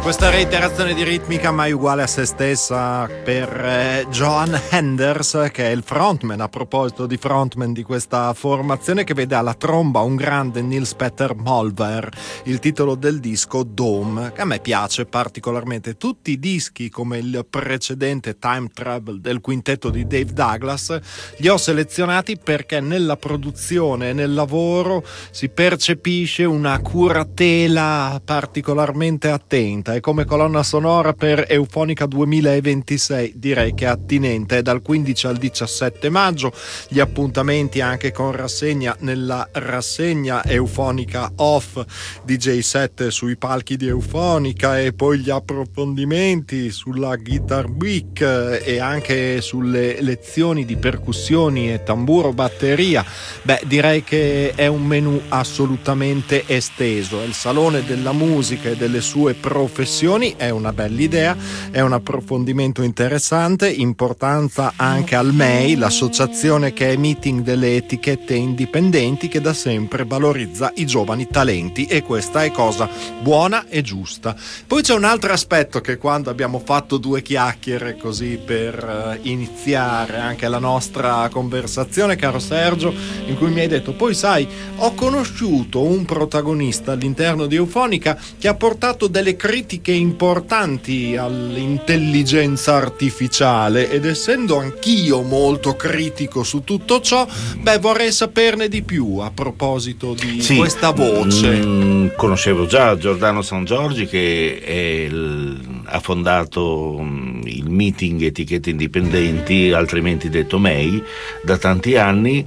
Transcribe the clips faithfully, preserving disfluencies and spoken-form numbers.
Questa reiterazione di ritmica mai uguale a se stessa per eh, Johan Enders, che è il frontman, a proposito di frontman di questa formazione, che vede alla tromba un grande Niels Petter Molver. Il titolo del disco Dome, che a me piace particolarmente. Tutti i dischi come il precedente Time Travel del quintetto di Dave Douglas li ho selezionati perché nella produzione e nel lavoro si percepisce una curatela particolarmente attenta, e come colonna sonora per Eufonica duemilaventisei direi che è attinente. Dal quindici al diciassette maggio gli appuntamenti anche con rassegna nella rassegna Eufonica Off, D J set sui palchi di Eufonica, e poi gli approfondimenti sulla Guitar Week e anche sulle lezioni di percussioni e tamburo batteria. Beh, direi che è un menù assolutamente esteso. È il Salone della Musica e delle sue professioni, è una bella idea, è un approfondimento interessante. Importanza anche al M E I, l'associazione che è meeting delle etichette indipendenti, che da sempre valorizza i giovani talenti, e questa è cosa buona e giusta. Poi c'è un altro aspetto, che quando abbiamo fatto due chiacchiere così per uh, iniziare anche la nostra conversazione, caro Sergio, in cui mi hai detto: poi sai, ho conosciuto un protagonista all'interno di Eufonica che ha portato delle critiche importanti all'intelligenza artificiale, ed essendo anch'io molto critico su tutto ciò, beh, vorrei saperne di più a proposito di sì, questa voce. Mh, conoscevo già Giordano San Giorgi, che è il, ha fondato mh, il meeting Etichette Indipendenti, altrimenti detto M E I, da tanti anni,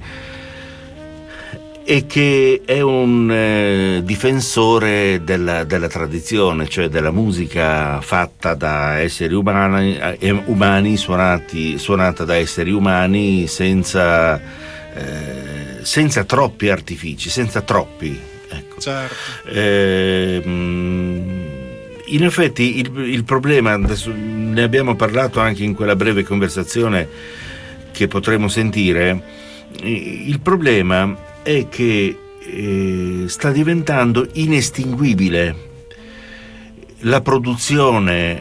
e che è un eh, difensore della, della tradizione, cioè della musica fatta da esseri umani, eh, umani suonati, suonata da esseri umani, senza, eh, senza troppi artifici, senza troppi. Ecco. Certo. Eh, in effetti il, il problema, adesso ne abbiamo parlato anche in quella breve conversazione che potremo sentire, il problema è che eh, sta diventando inestinguibile la produzione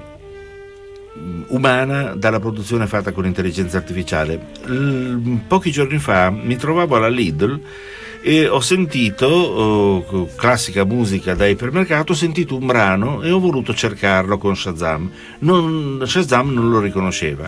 umana dalla produzione fatta con intelligenza artificiale. L- pochi giorni fa mi trovavo alla Lidl e ho sentito oh, classica musica da ipermercato, ho sentito un brano e ho voluto cercarlo con Shazam. Non, Shazam non lo riconosceva.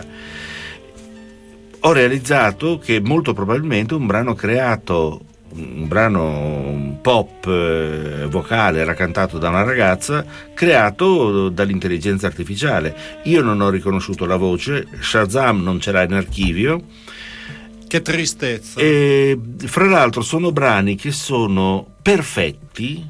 Ho realizzato che molto probabilmente un brano creato un brano pop eh, vocale, era cantato da una ragazza, creato dall'intelligenza artificiale. Io non ho riconosciuto la voce, Shazam non ce l'ha in archivio. Che tristezza. E fra l'altro sono brani che sono perfetti,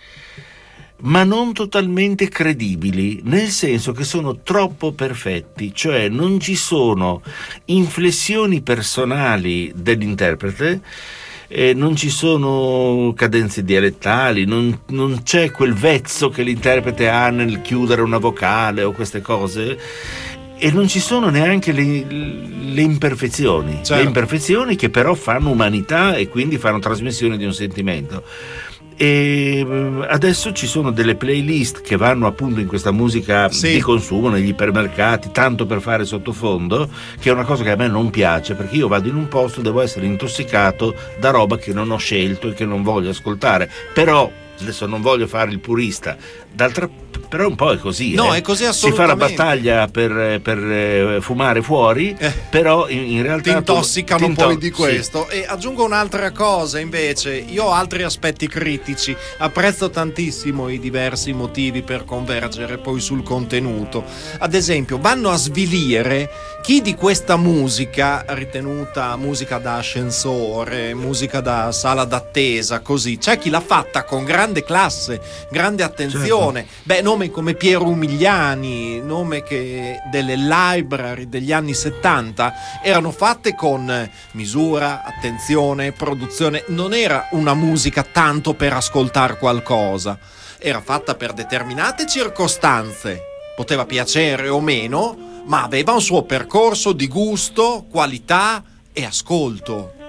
ma non totalmente credibili, nel senso che sono troppo perfetti, cioè non ci sono inflessioni personali dell'interprete, eh, non ci sono cadenze dialettali, non, non c'è quel vezzo che l'interprete ha nel chiudere una vocale o queste cose, e non ci sono neanche le, le imperfezioni, certo. Le imperfezioni che però fanno umanità e quindi fanno trasmissione di un sentimento. E adesso ci sono delle playlist che vanno appunto in questa musica sì. di consumo negli ipermercati, tanto per fare sottofondo, che è una cosa che a me non piace, perché io vado in un posto, devo essere intossicato da roba che non ho scelto e che non voglio ascoltare. Però adesso non voglio fare il purista, d'altra però un po' è così, no, eh. è così si fa la battaglia per, per fumare fuori, eh, però in, in realtà ti intossicano tu, ti poi into- di questo. Sì. E aggiungo un'altra cosa invece, io ho altri aspetti critici, apprezzo tantissimo i diversi motivi per convergere poi sul contenuto. Ad esempio, vanno a svilire chi di questa musica ritenuta musica da ascensore, musica da sala d'attesa, così, c'è chi l'ha fatta con grande classe, grande attenzione, certo. Beh, nomi come Piero Umiliani, nome che delle library degli anni settanta erano fatte con misura, attenzione, produzione. Non era una musica tanto per ascoltare qualcosa, era fatta per determinate circostanze, poteva piacere o meno, ma aveva un suo percorso di gusto, qualità e ascolto.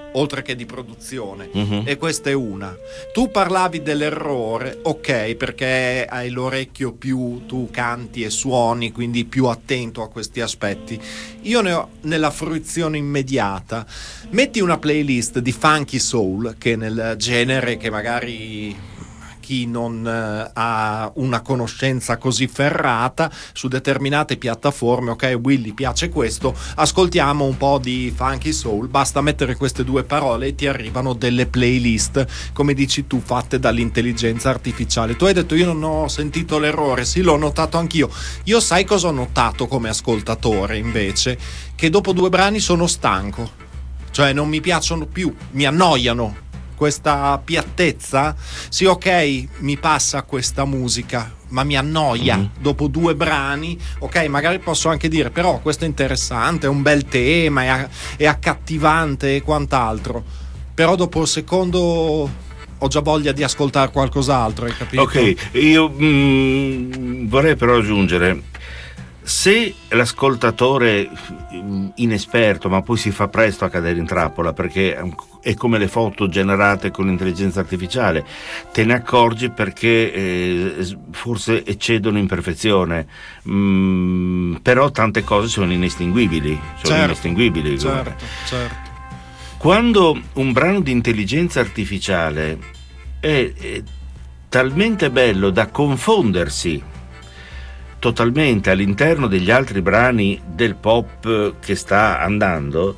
oltre che di produzione, uh-huh. e questa è una. Tu parlavi dell'errore, ok, perché hai l'orecchio più, tu canti e suoni, quindi più attento a questi aspetti. Io ne ho nella fruizione immediata. Metti una playlist di funky soul, che nel genere che magari chi non uh, ha una conoscenza così ferrata su determinate piattaforme, ok, Willy piace questo, ascoltiamo un po' di funky soul, basta mettere queste due parole e ti arrivano delle playlist, come dici tu, fatte dall'intelligenza artificiale. Tu hai detto io non ho sentito l'errore, sì, l'ho notato anch'io. Io sai cosa ho notato come ascoltatore invece? Che dopo due brani sono stanco, cioè non mi piacciono più, mi annoiano. Questa piattezza, sì, ok, mi passa questa musica, ma mi annoia mm-hmm. dopo due brani. Ok, magari posso anche dire, però questo è interessante, è un bel tema, è, è accattivante e quant'altro, però dopo il secondo ho già voglia di ascoltare qualcos'altro, hai capito? Ok, io mm, vorrei però aggiungere, se l'ascoltatore inesperto, ma poi si fa presto a cadere in trappola, perché è come le foto generate con l'intelligenza artificiale, te ne accorgi perché eh, forse eccedono in perfezione, mm, però tante cose sono inestinguibili, sono certo, inestinguibili. Certo, certo. Quando un brano di intelligenza artificiale è, è talmente bello da confondersi totalmente all'interno degli altri brani del pop che sta andando,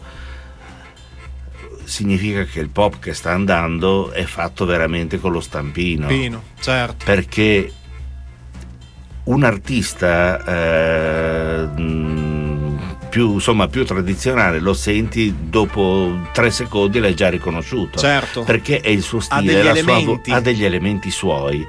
significa che il pop che sta andando è fatto veramente con lo stampino. Pino, certo. Perché un artista eh, più, insomma, più tradizionale lo senti dopo tre secondi, l'hai già riconosciuto, certo, perché è il suo stile, ha degli, la elementi. Sua, ha degli elementi suoi.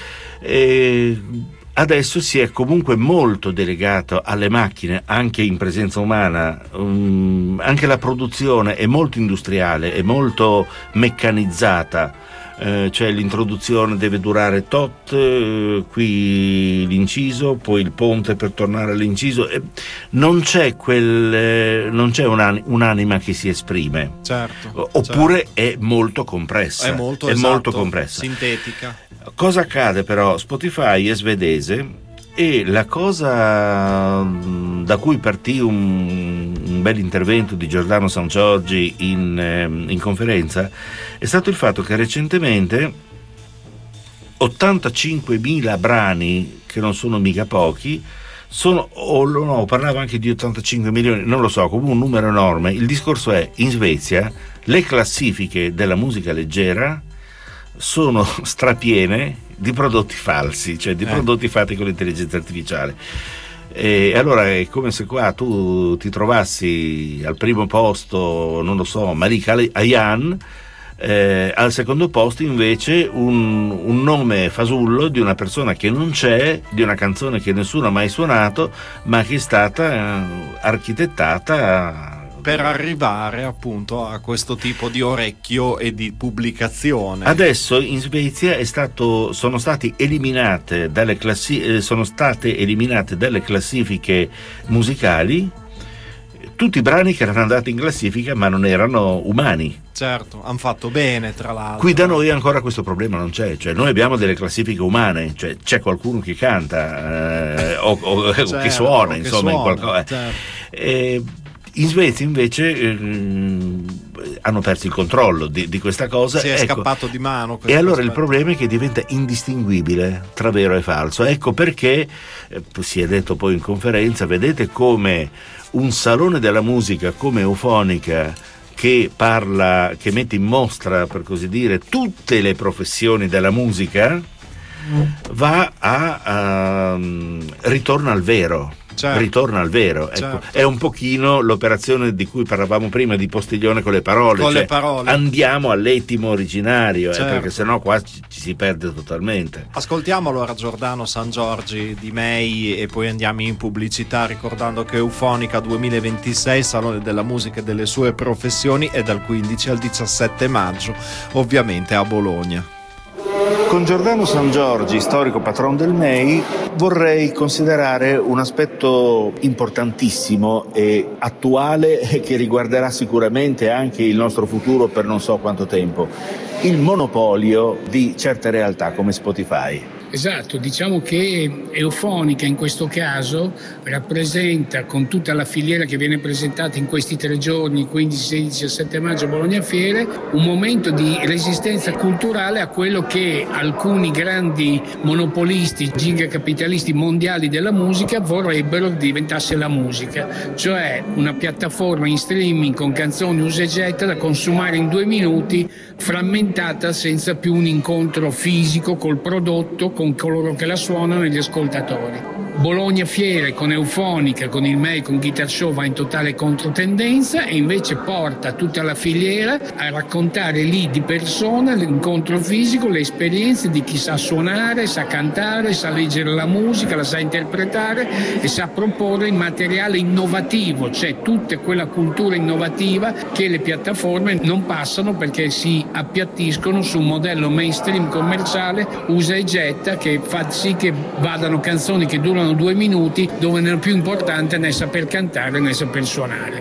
E adesso si è comunque molto delegato alle macchine, anche in presenza umana, um, anche la produzione è molto industriale, è molto meccanizzata, eh, cioè l'introduzione deve durare tot, eh, qui l'inciso, poi il ponte per tornare all'inciso, eh, non c'è quel, eh, non c'è un'an- un'anima che si esprime, certo, oppure certo. è molto compressa, è molto, è esatto, molto compressa, sintetica. Cosa accade però? Spotify è svedese e la cosa da cui partì un, un bel intervento di Giordano Sangiorgi in, in conferenza è stato il fatto che recentemente ottantacinquemila brani, che non sono mica pochi, sono, o no, parlavo anche di ottantacinque milioni, non lo so, comunque un numero enorme. Il discorso è, in Svezia le classifiche della musica leggera sono strapiene di prodotti falsi, cioè di eh. prodotti fatti con l'intelligenza artificiale. E allora è come se qua tu ti trovassi al primo posto, non lo so, Marika Ayan, eh, al secondo posto invece un, un nome fasullo di una persona che non c'è, di una canzone che nessuno ha mai suonato, ma che è stata eh, architettata per arrivare appunto a questo tipo di orecchio e di pubblicazione. Adesso in Svezia è stato, sono stati eliminate dalle classi, eh, sono state eliminate dalle classifiche musicali tutti i brani che erano andati in classifica ma non erano umani. Certo, hanno fatto bene, tra l'altro. Qui da noi ancora questo problema non c'è, cioè noi abbiamo delle classifiche umane, cioè c'è qualcuno che canta eh, o, o certo, che suona, che insomma, suona, in qualcosa. Certo. Eh, In Svezia invece ehm, hanno perso il controllo di, di questa cosa. Si è ecco. scappato di mano. E allora aspetto. Il problema è che diventa indistinguibile tra vero e falso. Ecco perché eh, si è detto poi in conferenza, vedete come un salone della musica come Eufonica, che parla, che mette in mostra, per così dire, tutte le professioni della musica, va a, a ritorna al vero. Certo. Ritorna al vero, ecco. Certo. È un pochino l'operazione di cui parlavamo prima di Postiglione con le parole, con cioè, le parole. Andiamo all'etimo originario, certo. eh, perché sennò qua ci, ci si perde totalmente. Ascoltiamo allora Giordano Sangiorgi di Mei e poi andiamo in pubblicità, ricordando che Eufonica duemilaventisei, Salone della Musica e delle sue professioni, è dal quindici al diciassette maggio, ovviamente a Bologna. Con Giordano Sangiorgi, storico patron del M E I, vorrei considerare un aspetto importantissimo e attuale che riguarderà sicuramente anche il nostro futuro per non so quanto tempo: il monopolio di certe realtà come Spotify. Esatto, diciamo che Euphonica in questo caso rappresenta, con tutta la filiera che viene presentata in questi tre giorni, quindici, sedici, diciassette maggio a Bologna Fiere, un momento di resistenza culturale a quello che alcuni grandi monopolisti, gigacapitalisti mondiali della musica vorrebbero diventasse la musica, cioè una piattaforma in streaming con canzoni usa e getta da consumare in due minuti, frammentata senza più un incontro fisico col prodotto, con coloro che la suonano e gli ascoltatori. Bologna Fiere con Euphonica, con il M E I, con Guitar Show va in totale controtendenza e invece porta tutta la filiera a raccontare lì di persona l'incontro fisico, le esperienze di chi sa suonare, sa cantare, sa leggere la musica, la sa interpretare e sa proporre il materiale innovativo, cioè tutta quella cultura innovativa che le piattaforme non passano perché si appiattiscono su un modello mainstream commerciale usa e getta che fa sì che vadano canzoni che durano due minuti dove non è più importante né saper cantare né saper suonare.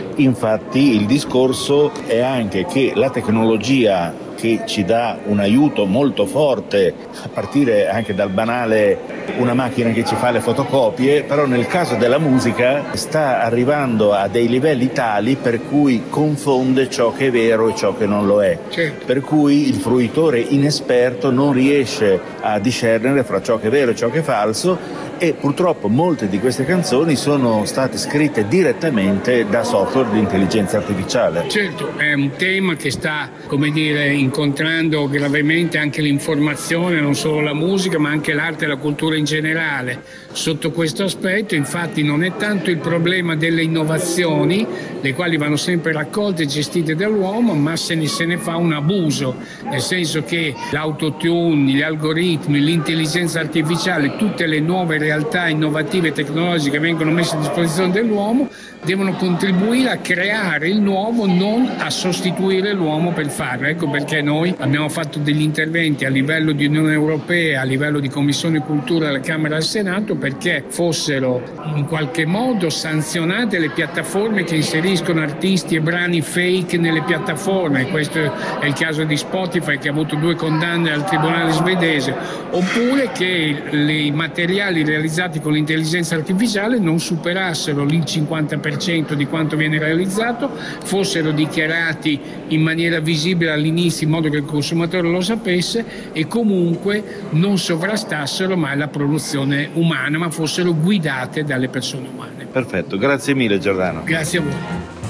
Infatti il discorso è anche che la tecnologia che ci dà un aiuto molto forte, a partire anche dal banale una macchina che ci fa le fotocopie, però nel caso della musica sta arrivando a dei livelli tali per cui confonde ciò che è vero e ciò che non lo è. Certo. Per cui il fruitore inesperto non riesce a discernere fra ciò che è vero e ciò che è falso, e purtroppo molte di queste canzoni sono state scritte direttamente da software di intelligenza artificiale. Certo, è un tema che sta, come dire, incontrando gravemente anche l'informazione, non solo la musica ma anche l'arte e la cultura in generale. Sotto questo aspetto infatti non è tanto il problema delle innovazioni, le quali vanno sempre raccolte e gestite dall'uomo, ma se ne, se ne fa un abuso, nel senso che l'autotune, gli algoritmi, l'intelligenza artificiale, tutte le nuove realtà innovative e tecnologiche che vengono messe a disposizione dell'uomo devono contribuire a creare il nuovo, non a sostituire l'uomo per farlo. Ecco perché noi abbiamo fatto degli interventi a livello di Unione Europea, a livello di Commissione Cultura della Camera e del Senato, perché fossero in qualche modo sanzionate le piattaforme che inseriscono artisti e brani fake nelle piattaforme. Questo è il caso di Spotify, che ha avuto due condanne al tribunale svedese, oppure che i materiali realizzati con l'intelligenza artificiale non superassero il cinquanta per cento di quanto viene realizzato, fossero dichiarati in maniera visibile all'inizio in modo che il consumatore lo sapesse, e comunque non sovrastassero mai la produzione umana ma fossero guidate dalle persone umane. Perfetto, grazie mille Giordano. Grazie a voi.